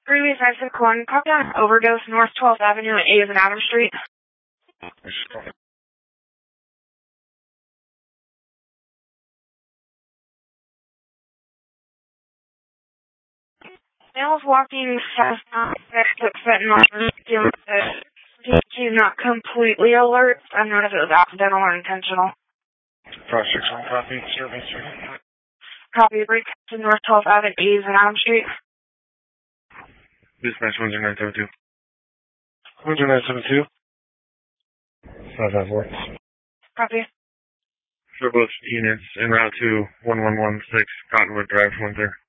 Previous 961, copy on overdose, North 12th Avenue at 8th and Adams Street. Male's walking fast on took fentanyl. He's not completely alert. I'm not if it was accidental or intentional. 561 copy, service. Copy, break to North 12th Avenue, 8th and Adams Street. Dispatch 10972. 10972. 554. Copy. For both units en route to 1116 Cottonwood Drive, 1 there.